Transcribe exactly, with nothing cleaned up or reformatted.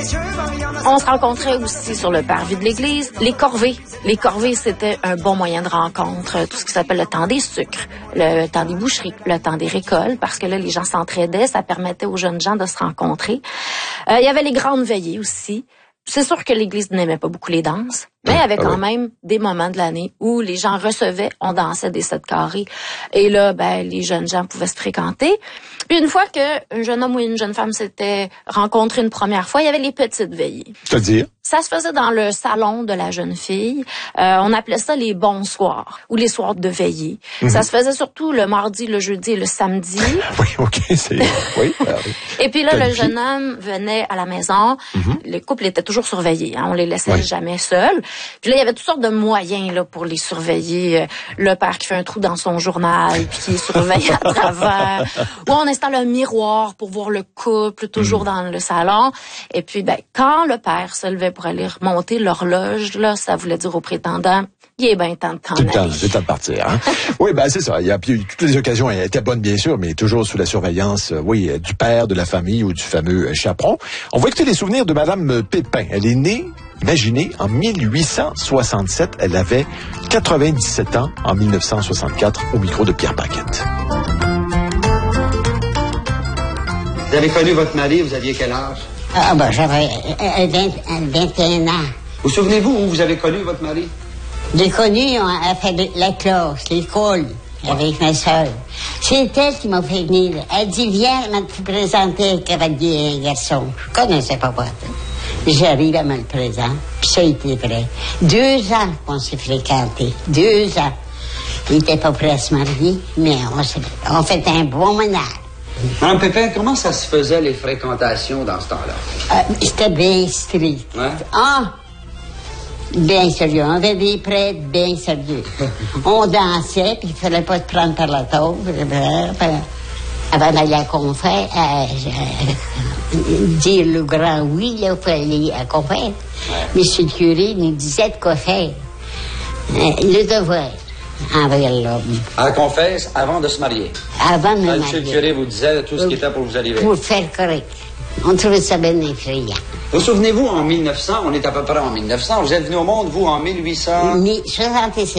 On se rencontrait aussi sur le parvis de l'église. Les corvées. Les corvées, c'était un bon moyen de rencontre. Tout ce qui s'appelle le temps des sucres, le temps des boucheries, le temps des récoltes, parce que là, les gens s'entraidaient. Ça permettait aux jeunes gens de se rencontrer. Euh, il y avait les grandes veillées aussi. C'est sûr que l'Église n'aimait pas beaucoup les danses, mais il y avait quand même des moments de l'année où les gens recevaient, on dansait des sept carrés. Et là, ben, les jeunes gens pouvaient se fréquenter. Puis une fois qu'un jeune homme ou une jeune femme s'étaient rencontrés une première fois, il y avait les petites veillées. C'est-à-dire? Ça se faisait dans le salon de la jeune fille. Euh, on appelait ça les bons soirs ou les soirs de veillée. Mm-hmm. Ça se faisait surtout le mardi, le jeudi et le samedi. Oui, OK, c'est... Oui, ben, oui. Et puis là, le jeune homme venait à la maison. Mm-hmm. Le couple était toujours surveillé. Hein, on les laissait oui. jamais seuls. Puis là, il y avait toutes sortes de moyens là pour les surveiller. Le père qui fait un trou dans son journal puis qui surveille à travers. Ou on installe un miroir pour voir le couple toujours mm. dans le salon. Et puis, ben, quand le père se levait pour aller remonter l'horloge, là, ça voulait dire au prétendant, il est bien temps de t'en aller. C'est temps de partir, hein? Oui, ben, c'est ça. Il y a, puis, toutes les occasions étaient bonnes, bien sûr, mais toujours sous la surveillance, euh, oui, du père, de la famille ou du fameux chaperon. On va écouter les souvenirs de Madame Pépin. Elle est née, imaginez, en mille huit cent soixante-sept. Elle avait quatre-vingt-dix-sept ans en mille neuf cent soixante-quatre au micro de Pierre Paquette. Vous avez connu votre mari, vous aviez quel âge? Ah ben, j'avais vingt, vingt et un ans. Vous souvenez-vous où vous avez connu votre mari? J'ai connu, on a fait la classe, l'école, avec ma soeur. C'est elle qui m'a fait venir. Elle dit, viens, elle m'a présenté un cavalier, un garçon. Je connaissais pas quoi. J'arrive à me le présenter, puis ça a été vrai. Deux ans qu'on s'est fréquentés. Deux ans. Il était pas prêt à se marier, mais on, on fait un bon ménage. Madame Pépin, comment ça se faisait, les fréquentations, dans ce temps-là? Euh, c'était bien strict. Ouais? Ah! Bien sérieux. On avait des prêtres bien sérieux. On dansait, puis il fallait pas te prendre par la taupe. Avant d'aller à confère, euh, euh, dire le grand oui, là, il fallait aller à confère. Ouais. Monsieur le curé nous disait de quoi faire. Euh, le devoir. Envers l'homme. À la confesse, avant de se marier. Avant de me marier. Monsieur le curé vous disait tout ce qui était pour vous arriver. Pour faire correct. On trouvait ça bien effrayant. Vous souvenez-vous, en mille neuf cents, on est à peu près en mille neuf cents, vous êtes venu au monde, vous, en mille huit cent... soixante-six.